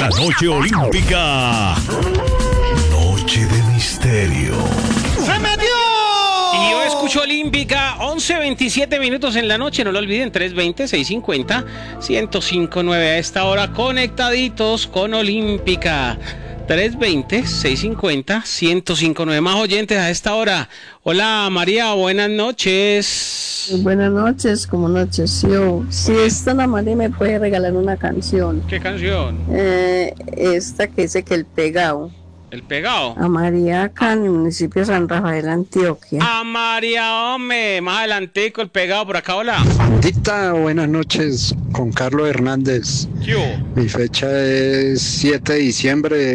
La noche olímpica. Noche de misterio. ¡Se metió! Y yo escucho Olímpica, 11:27 minutos en la noche, no lo olviden, 320-650-1059 a esta hora, conectaditos con Olímpica. 320-650-1059, más oyentes a esta hora. Hola María, buenas noches. Buenas noches, como noches. Yo, si es tan amable, me puede regalar una canción. ¿Qué canción? Esta que dice que el pegado. El pegado. A María acá en el municipio de San Rafael, Antioquia. A María, hombre, más adelantico el pegado por acá, hola. Dicta, buenas noches, con Carlos Hernández. ¿Qué hubo? Mi fecha es 7 de diciembre de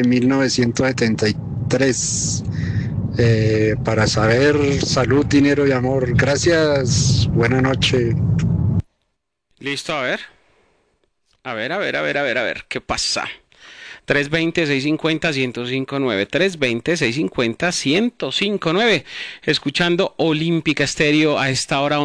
1973. Para saber salud, dinero y amor. Gracias, buena noche. Listo, a ver. A ver, ¿qué pasa? 320-650-1059, 320-650-1059, escuchando Olímpica Estéreo a esta hora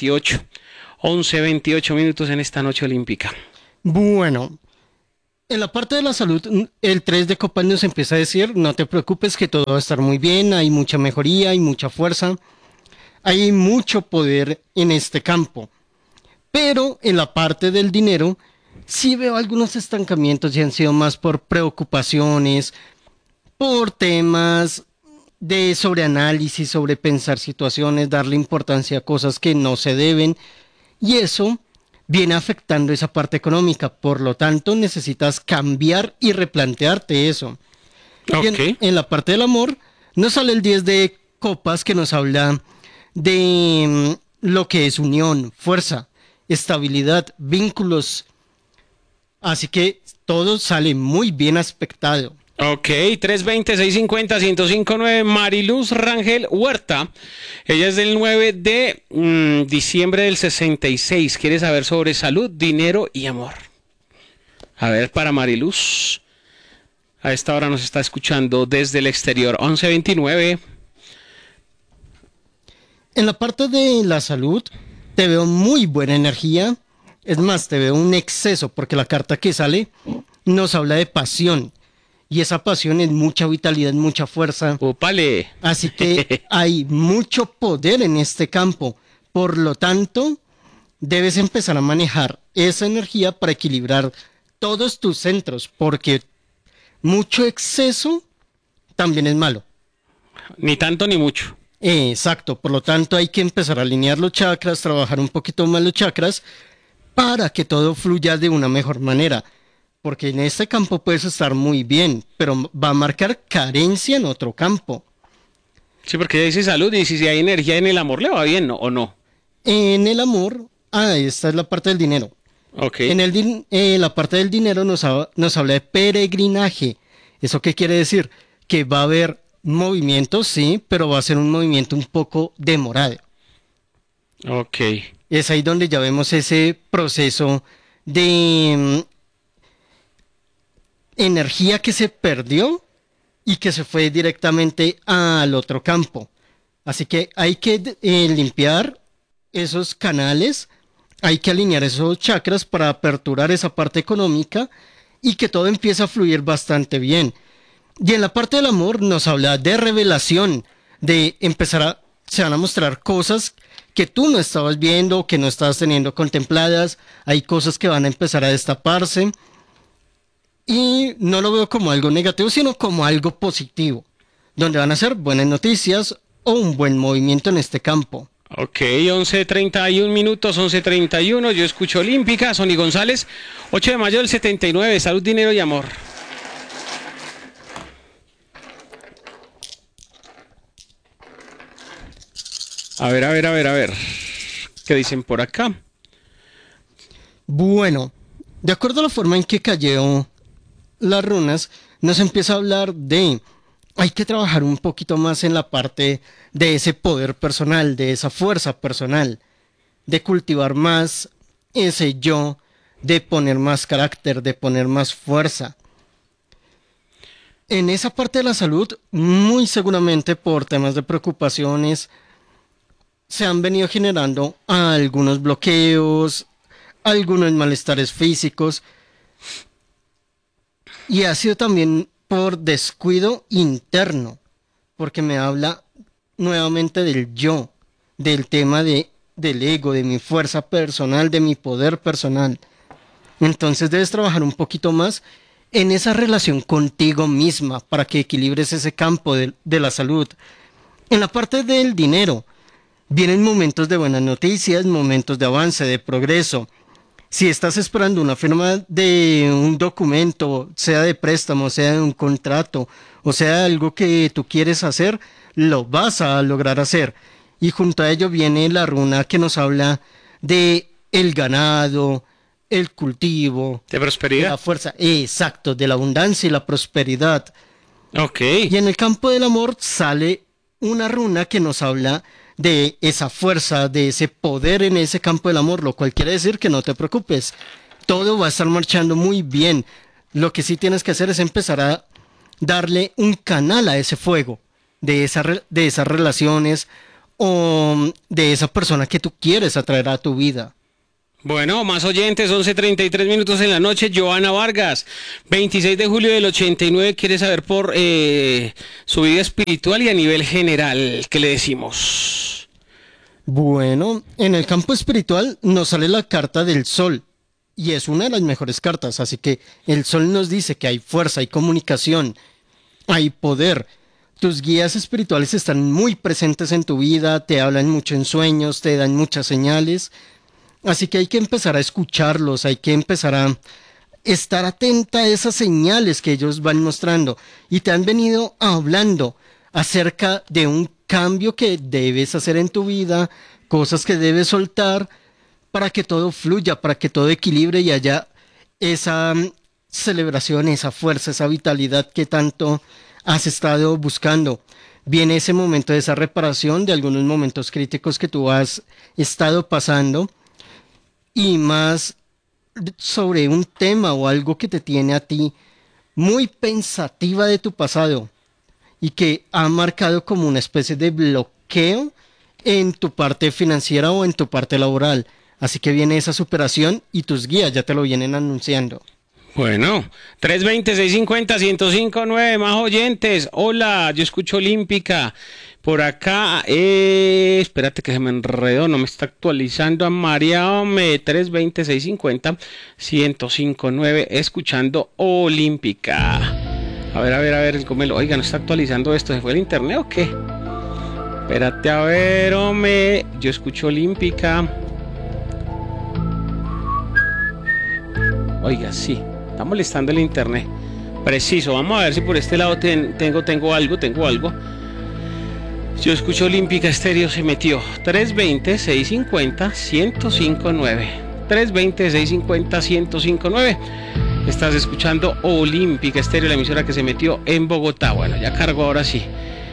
11:28 minutos en esta noche olímpica. Bueno, en la parte de la salud, el 3 de copas nos empieza a decir, no te preocupes que todo va a estar muy bien, hay mucha mejoría, hay mucha fuerza, hay mucho poder en este campo. Pero en la parte del dinero, sí veo algunos estancamientos y han sido más por preocupaciones, por temas de sobreanálisis, sobrepensar situaciones, darle importancia a cosas que no se deben, y eso viene afectando esa parte económica. Por lo tanto, necesitas cambiar y replantearte eso. Okay. En la parte del amor, nos sale el 10 de copas que nos habla de lo que es unión, fuerza, estabilidad, vínculos. Así que todo sale muy bien aspectado. Ok, 320-650-1059, Mariluz Rangel Huerta. Ella es del 9 de diciembre del 66. Quiere saber sobre salud, dinero y amor. A ver, para Mariluz. A esta hora nos está escuchando desde el exterior, 11:29. En la parte de la salud, te veo muy buena energía. Es más, te veo un exceso, porque la carta que sale nos habla de pasión. Y esa pasión es mucha vitalidad, mucha fuerza. ¡Opale! Así que hay mucho poder en este campo. Por lo tanto, debes empezar a manejar esa energía para equilibrar todos tus centros, porque mucho exceso también es malo. Ni tanto ni mucho. Exacto, por lo tanto hay que empezar a alinear los chakras, trabajar un poquito más los chakras, para que todo fluya de una mejor manera. Porque en este campo puedes estar muy bien, pero va a marcar carencia en otro campo. Sí, porque ella dice salud y si hay energía en el amor, ¿le va bien, no? ¿O no? En el amor, esta es la parte del dinero. Ok. En la parte del dinero nos habla de peregrinaje. ¿Eso qué quiere decir? Que va a haber movimiento, sí, pero va a ser un movimiento un poco demorado. Ok. Es ahí donde ya vemos ese proceso de energía que se perdió y que se fue directamente al otro campo. Así que hay que limpiar esos canales, hay que alinear esos chakras para aperturar esa parte económica y que todo empiece a fluir bastante bien. Y en la parte del amor nos habla de revelación, de se van a mostrar cosas que tú no estabas viendo, que no estabas teniendo contempladas. Hay cosas que van a empezar a destaparse. Y no lo veo como algo negativo, sino como algo positivo, donde van a ser buenas noticias o un buen movimiento en este campo. Ok, 11:31 minutos, 11:31. Yo escucho Olímpica, Sonny González, 8 de mayo del 79. Salud, dinero y amor. A ver. ¿Qué dicen por acá? Bueno, de acuerdo a la forma en que cayó las runas, nos empieza a hablar de hay que trabajar un poquito más en la parte de ese poder personal, de esa fuerza personal, de cultivar más ese yo, de poner más carácter, de poner más fuerza. En esa parte de la salud, muy seguramente por temas de preocupaciones, se han venido generando algunos bloqueos, algunos malestares físicos. Y ha sido también por descuido interno, porque me habla nuevamente del yo, del tema del ego, de mi fuerza personal, de mi poder personal. Entonces debes trabajar un poquito más en esa relación contigo misma para que equilibres ese campo de la salud. En la parte del dinero, vienen momentos de buenas noticias, momentos de avance, de progreso. Si estás esperando una firma de un documento, sea de préstamo, sea de un contrato, o sea algo que tú quieres hacer, lo vas a lograr hacer. Y junto a ello viene la runa que nos habla de el ganado, el cultivo, ¿De de prosperidad? la fuerza, exacto, de la abundancia y la prosperidad. Ok. Y en el campo del amor sale una runa que nos habla de esa fuerza, de ese poder en ese campo del amor, lo cual quiere decir que no te preocupes, todo va a estar marchando muy bien. Lo que sí tienes que hacer es empezar a darle un canal a ese fuego, de esas relaciones o de esa persona que tú quieres atraer a tu vida. Bueno, más oyentes, 11:33 minutos en la noche. Joana Vargas, 26 de julio del 89, quiere saber por su vida espiritual y a nivel general. ¿Qué le decimos? Bueno, en el campo espiritual nos sale la carta del sol y es una de las mejores cartas, así que el sol nos dice que hay fuerza, hay comunicación, hay poder. Tus guías espirituales están muy presentes en tu vida, te hablan mucho en sueños, te dan muchas señales. Así que hay que empezar a escucharlos, hay que empezar a estar atenta a esas señales que ellos van mostrando. Y te han venido hablando acerca de un cambio que debes hacer en tu vida, cosas que debes soltar para que todo fluya, para que todo equilibre y haya esa celebración, esa fuerza, esa vitalidad que tanto has estado buscando. Viene ese momento de esa reparación de algunos momentos críticos que tú has estado pasando. Y más sobre un tema o algo que te tiene a ti muy pensativa de tu pasado y que ha marcado como una especie de bloqueo en tu parte financiera o en tu parte laboral. Así que viene esa superación y tus guías ya te lo vienen anunciando. Bueno, 320-650-1059, más oyentes. Hola, yo escucho Olímpica. Por acá, espérate que se me enredó, no me está actualizando a María 320-650-1059, escuchando Olímpica. A ver, el Gomelo, oiga, no está actualizando esto, ¿se fue el internet o qué? Espérate, a ver, hombre, yo escucho Olímpica. Oiga, sí, está molestando el internet. Preciso, vamos a ver si por este lado tengo algo. Yo escucho Olímpica Estéreo, se metió. 320-650-1059. 320-650-1059. Estás escuchando Olímpica Estéreo, la emisora que se metió en Bogotá. Bueno, ya cargo ahora sí.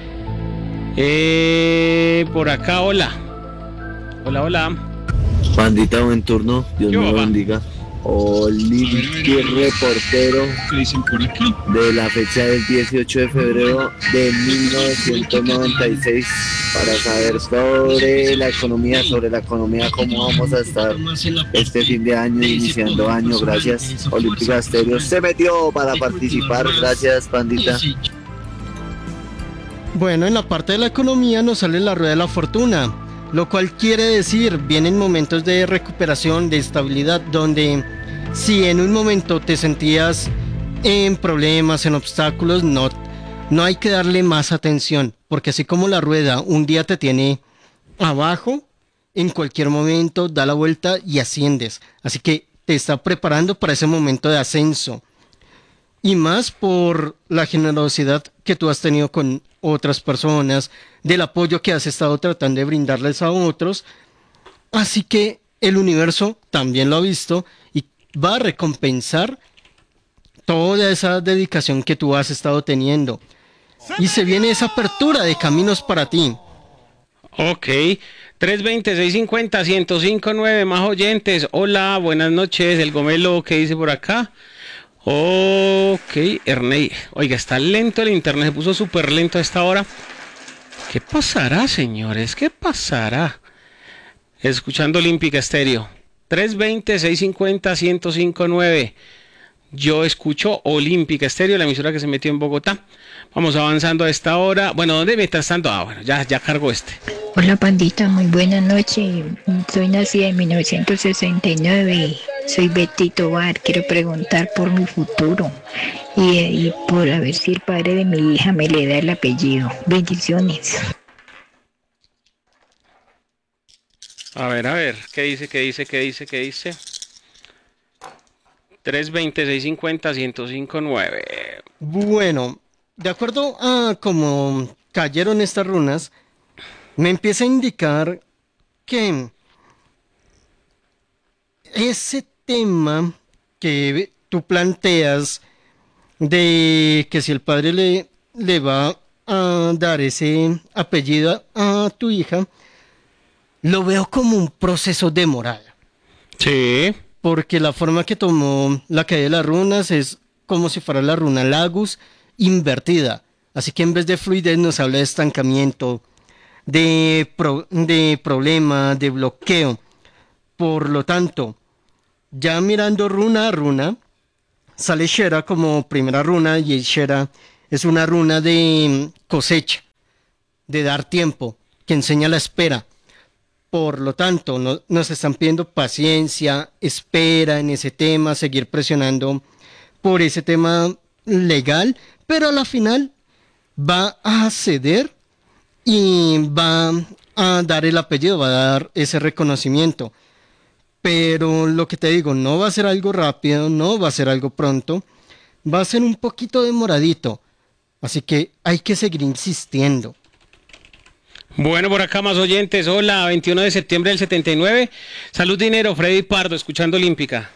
Por acá, hola. Hola. Pandita, buen turno. Dios Yo, me lo papá. bendiga. Olímpico reportero de la fecha del 18 de febrero de 1996 para saber sobre la economía, cómo vamos a estar este fin de año, iniciando año. Gracias, Olímpica Estéreo se metió para participar. Gracias, Pandita. Bueno, en la parte de la economía nos sale la rueda de la fortuna, lo cual quiere decir, vienen momentos de recuperación, de estabilidad, donde si en un momento te sentías en problemas, en obstáculos, no hay que darle más atención, porque así como la rueda un día te tiene abajo, en cualquier momento da la vuelta y asciendes. Así que te está preparando para ese momento de ascenso. Y más por la generosidad que tú has tenido con otras personas, del apoyo que has estado tratando de brindarles a otros. Así que el universo también lo ha visto y va a recompensar toda esa dedicación que tú has estado teniendo. Y se viene esa apertura de caminos para ti. Ok, 320-650-1059, más oyentes. Hola, buenas noches. El Gomelo, ¿qué dice por acá? Ok, Ernei. Oiga, está lento el internet, se puso súper lento a esta hora. ¿Qué pasará, señores? ¿Qué pasará? Escuchando Olímpica Estéreo. 320-650-1059. Yo escucho Olímpica Estéreo, la emisora que se metió en Bogotá. Vamos avanzando a esta hora. Bueno, ¿dónde mientras tanto? Bueno, ya cargó este. Hola pandita, muy buena noche. Soy nacida en 1969. Soy Betty Tobar. Quiero preguntar por mi futuro y por a ver si el padre de mi hija me le da el apellido. Bendiciones. A ver, ¿qué dice? 320-650-1059. Bueno, de acuerdo a cómo cayeron estas runas, me empieza a indicar que ese tema que tú planteas de que si el padre le va a dar ese apellido a tu hija, lo veo como un proceso demorado. Sí. Porque la forma que tomó la caída de las runas es como si fuera la runa Lagus invertida. Así que en vez de fluidez nos habla de estancamiento, de problema, de bloqueo. Por lo tanto, ya mirando runa a runa, sale Shera como primera runa y Shera es una runa de cosecha, de dar tiempo, que enseña la espera. Por lo tanto, nos están pidiendo paciencia, espera en ese tema, seguir presionando por ese tema legal, pero a la final va a ceder y va a dar el apellido, va a dar ese reconocimiento. Pero lo que te digo, no va a ser algo rápido, no va a ser algo pronto, va a ser un poquito demoradito. Así que hay que seguir insistiendo. Bueno, por acá más oyentes. Hola, 21 de septiembre del 79. Salud, dinero, Freddy Pardo, escuchando Olímpica.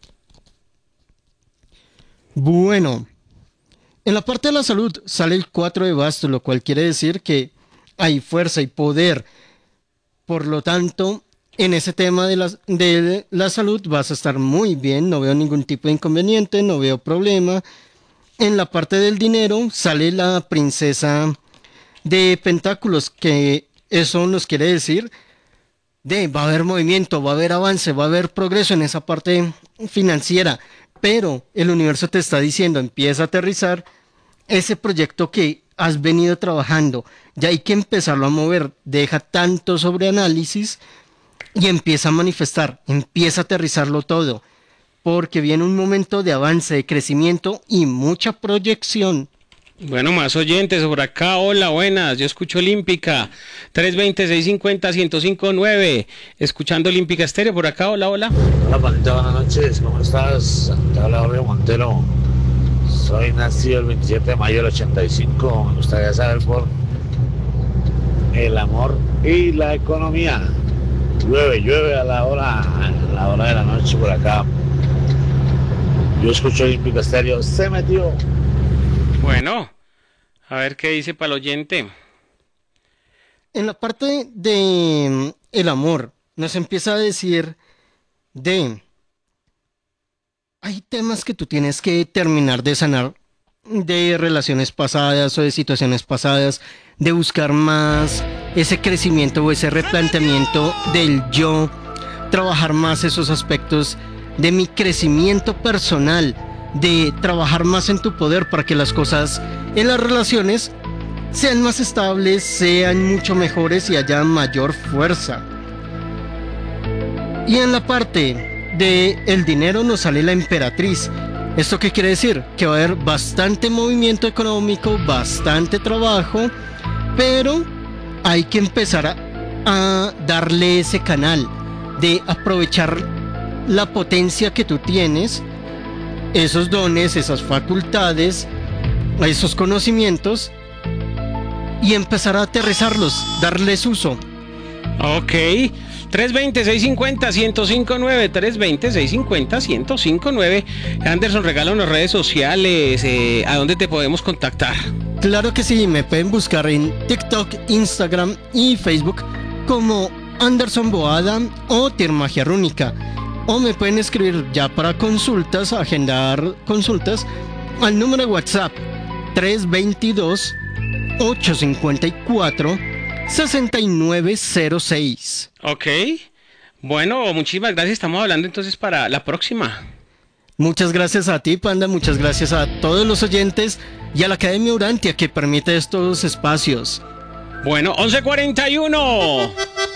Bueno, en la parte de la salud sale el 4 de bastos, lo cual quiere decir que hay fuerza y poder. Por lo tanto, en ese tema de la salud vas a estar muy bien, no veo ningún tipo de inconveniente, no veo problema. En la parte del dinero sale la princesa de pentáculos, que eso nos quiere decir va a haber movimiento, va a haber avance, va a haber progreso en esa parte financiera, pero el universo te está diciendo, empieza a aterrizar ese proyecto que has venido trabajando, ya hay que empezarlo a mover, deja tanto sobreanálisis y empieza a manifestar, empieza a aterrizarlo todo, porque viene un momento de avance, de crecimiento y mucha proyección. Bueno, más oyentes por acá. Hola, buenas. Yo escucho Olímpica. 320-650-1059. Escuchando Olímpica Estéreo por acá. Hola. Hola, Panita, buenas noches. ¿Cómo estás? Te habla Jorge Montero. Soy nacido el 27 de mayo del 85. Me gustaría saber por el amor y la economía. Llueve a la hora de la noche por acá. Yo escucho Olímpica Estéreo. Se metió. Bueno, a ver qué dice para el oyente. En la parte de el amor, nos empieza a decir hay temas que tú tienes que terminar de sanar, de relaciones pasadas o de situaciones pasadas, de buscar más ese crecimiento o ese replanteamiento del yo, trabajar más esos aspectos de mi crecimiento personal, de trabajar más en tu poder para que las cosas en las relaciones sean más estables, sean mucho mejores y haya mayor fuerza. Y en la parte de el dinero nos sale la emperatriz. ¿Esto qué quiere decir? Que va a haber bastante movimiento económico, bastante trabajo, pero hay que empezar a darle ese canal de aprovechar la potencia que tú tienes, esos dones, esas facultades, esos conocimientos, y empezar a aterrizarlos, darles uso. Ok, 320-650-1059, 320-650-1059. Anderson, regala unas redes sociales, ¿a dónde te podemos contactar? Claro que sí, me pueden buscar en TikTok, Instagram y Facebook como Anderson Boada o Tirmagia Rúnica. O me pueden escribir ya para consultas, agendar consultas al número de WhatsApp 322-854-6906. Ok, bueno, muchísimas gracias. Estamos hablando entonces para la próxima. Muchas gracias a ti, Panda, muchas gracias a todos los oyentes y a la Academia Urantia que permite estos espacios. Bueno, 11:41.